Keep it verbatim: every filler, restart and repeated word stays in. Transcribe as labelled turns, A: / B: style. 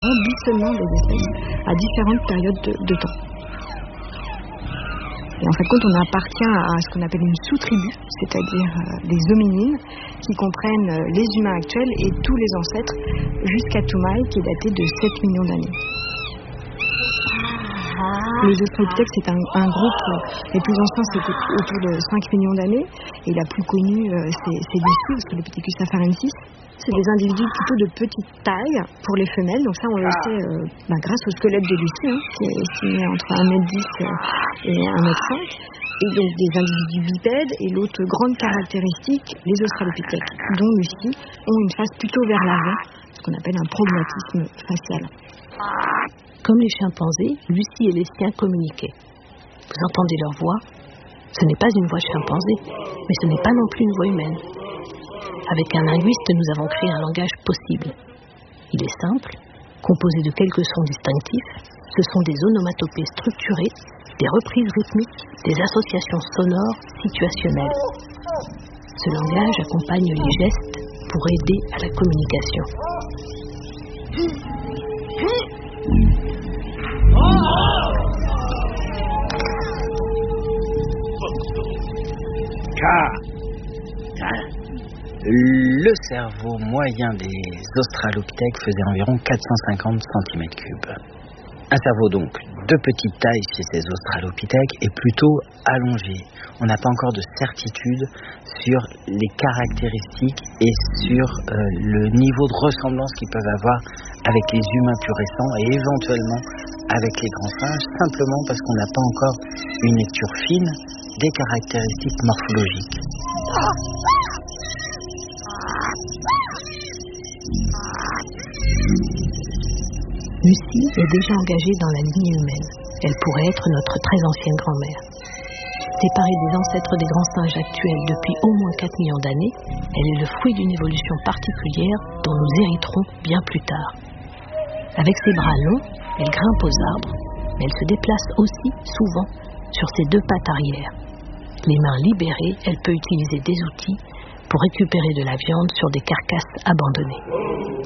A: bichonnement des espèces à différentes périodes de, de temps. Et en fin de compte, on appartient à ce qu'on appelle une sous-tribu, c'est-à-dire euh, des hominines qui comprennent euh, les humains actuels et tous les ancêtres jusqu'à Toumaï qui est daté de sept millions d'années. Les Australopithèques, c'est un, un groupe, euh, les plus anciens c'était autour de cinq millions d'années et la plus connue euh, c'est, c'est Lucy, Australopithecus afarensis. C'est des individus plutôt de petite taille pour les femelles, donc ça on le sait euh, bah, grâce au squelette de Lucy, hein, qui est estimé entre un mètre dix euh, et un mètre cinq. Et donc des individus bipèdes, et l'autre grande caractéristique, les Australopithèques, dont Lucy, ont une face plutôt vers l'avant, ce qu'on appelle un prognatisme facial.
B: Comme les chimpanzés, Lucy et les siens communiquaient. Vous entendez leur voix? Ce n'est pas une voix chimpanzée, mais ce n'est pas non plus une voix humaine. Avec un linguiste, nous avons créé un langage possible. Il est simple, composé de quelques sons distinctifs. Ce sont des onomatopées structurées, des reprises rythmiques, des associations sonores situationnelles. Ce langage accompagne les gestes pour aider à la communication.
C: Le cerveau moyen des Australopithèques faisait environ quatre cent cinquante centimètres cubes. Un cerveau donc de petite taille chez ces Australopithèques est plutôt allongé. On n'a pas encore de certitude sur les caractéristiques et sur euh, le niveau de ressemblance qu'ils peuvent avoir avec les humains plus récents et éventuellement avec les grands singes, simplement parce qu'on n'a pas encore une lecture fine des caractéristiques morphologiques.
B: Lucy est déjà engagée dans la lignée humaine. Elle pourrait être notre très ancienne grand-mère. Séparée des ancêtres des grands singes actuels depuis au moins quatre millions d'années, elle est le fruit d'une évolution particulière dont nous hériterons bien plus tard. Avec ses bras longs, elle grimpe aux arbres, mais elle se déplace aussi souvent sur ses deux pattes arrière. Les mains libérées, elle peut utiliser des outils pour récupérer de la viande sur des carcasses abandonnées.